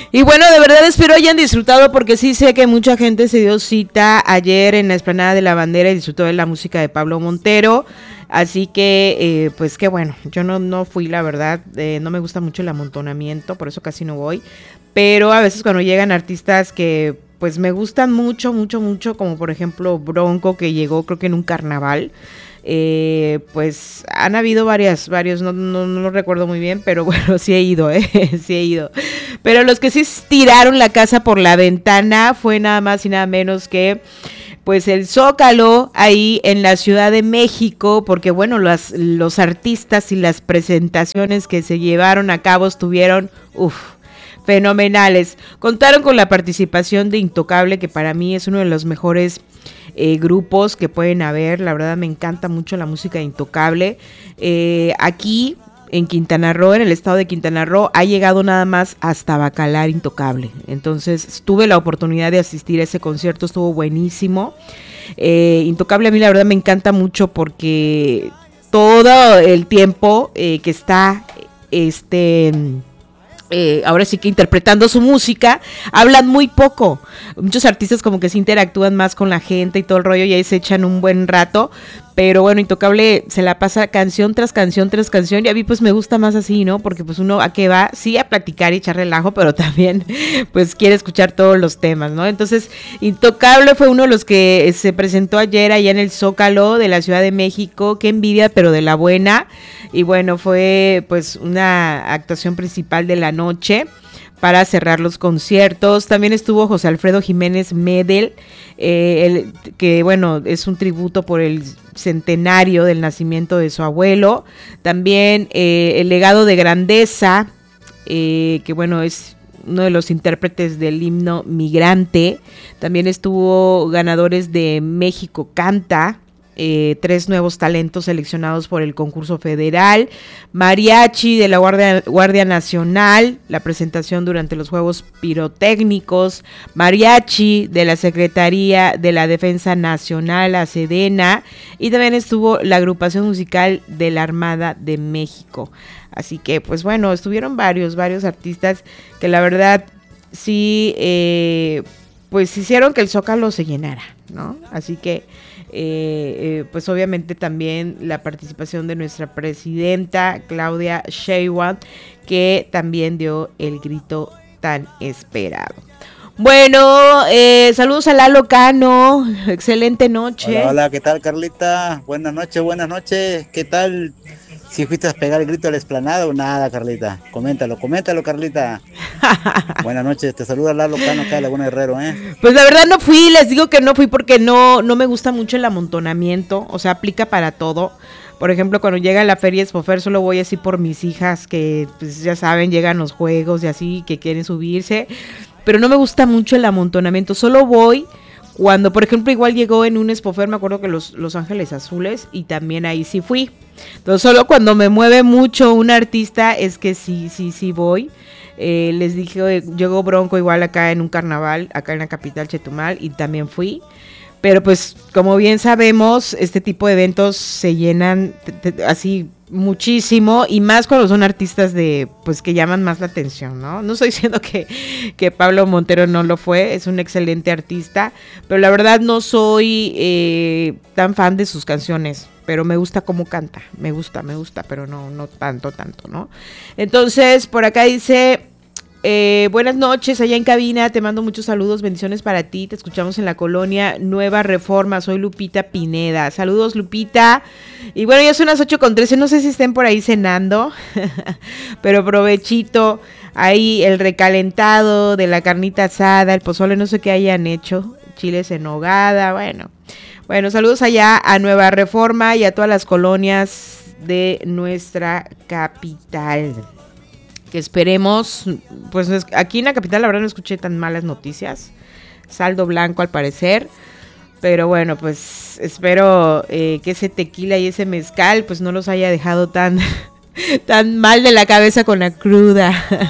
Y bueno, de verdad espero hayan disfrutado porque sí sé que mucha gente se dio cita ayer en la Explanada de la Bandera y disfrutó de la música de Pablo Montero. Así que, pues qué bueno, yo no fui, la verdad, no me gusta mucho el amontonamiento, por eso casi no voy. Pero a veces cuando llegan artistas que pues me gustan mucho, como por ejemplo Bronco, que llegó creo que en un carnaval. Pues han habido varios, no lo recuerdo muy bien, pero bueno, sí he ido, sí he ido. Pero los que sí tiraron la casa por la ventana fue nada más y nada menos que pues el Zócalo ahí en la Ciudad de México, porque bueno, los artistas y las presentaciones que se llevaron a cabo estuvieron, fenomenales. Contaron con la participación de Intocable, que para mí es uno de los mejores grupos que pueden haber. La verdad me encanta mucho la música de Intocable. Aquí en Quintana Roo, en el estado de Quintana Roo, ha llegado nada más hasta Bacalar Intocable. Entonces tuve la oportunidad de asistir a ese concierto, estuvo buenísimo. Intocable a mí la verdad me encanta mucho porque todo el tiempo que está ahora sí que interpretando su música, hablan muy poco. Muchos artistas como que se interactúan más con la gente y todo el rollo y ahí se echan un buen rato. Pero bueno, Intocable se la pasa canción tras canción tras canción y a mí pues me gusta más así, ¿no? Porque pues uno a qué va, sí a platicar y echar relajo, pero también pues quiere escuchar todos los temas, ¿no? Entonces Intocable fue uno de los que se presentó ayer allá en el Zócalo de la Ciudad de México. Qué envidia, pero de la buena. Y bueno, fue pues una actuación principal de la noche para cerrar los conciertos. También estuvo José Alfredo Jiménez Medel, que bueno, es un tributo por el centenario del nacimiento de su abuelo. También el legado de grandeza, que bueno, es uno de los intérpretes del himno Migrante. También estuvo ganadores de México Canta, 3 nuevos talentos seleccionados por el concurso federal, mariachi de la Guardia Nacional, la presentación durante los Juegos Pirotécnicos, mariachi de la Secretaría de la Defensa Nacional, la Sedena, y también estuvo la agrupación musical de la Armada de México. Así que pues bueno, estuvieron varios artistas que la verdad sí, pues hicieron que el Zócalo se llenara, ¿no? Así que pues obviamente también la participación de nuestra presidenta Claudia Sheinbaum, que también dio el grito tan esperado. Bueno, saludos a Lalo Cano, excelente noche. Hola, ¿qué tal, Carlita? Buenas noches, ¿qué tal? Si fuiste a pegar el grito a la explanada o nada, Carlita. Coméntalo, Carlita. Buenas noches, te saluda Lalo Cano acá de Laguna Herrero, Pues la verdad no fui, les digo que no fui porque no me gusta mucho el amontonamiento, o sea, aplica para todo. Por ejemplo, cuando llega la Feria Expofer solo voy así por mis hijas que pues ya saben, llegan los juegos y así, que quieren subirse, pero no me gusta mucho el amontonamiento, solo voy cuando, por ejemplo, igual llegó en un Expofer, me acuerdo que los Ángeles Azules, y también ahí sí fui. Entonces solo cuando me mueve mucho un artista es que sí voy. Les dije, llegó Bronco igual acá en un carnaval, acá en la capital Chetumal, y también fui. Pero pues como bien sabemos, este tipo de eventos se llenan así muchísimo, y más cuando son artistas de pues que llaman más la atención, ¿no? No estoy diciendo que Pablo Montero no lo fue, es un excelente artista, pero la verdad no soy tan fan de sus canciones, pero me gusta cómo canta, me gusta, pero no tanto, ¿no? Entonces, por acá dice, buenas noches, allá en cabina, te mando muchos saludos, bendiciones para ti, te escuchamos en la colonia Nueva Reforma, soy Lupita Pineda, saludos Lupita, y bueno, ya son las 8:13, no sé si estén por ahí cenando, pero provechito, ahí el recalentado de la carnita asada, el pozole, no sé qué hayan hecho, chiles en nogada, bueno, saludos allá a Nueva Reforma y a todas las colonias de nuestra capital. Que esperemos, pues aquí en la capital la verdad no escuché tan malas noticias, saldo blanco al parecer, pero bueno, pues espero que ese tequila y ese mezcal pues no los haya dejado tan mal de la cabeza con la cruda.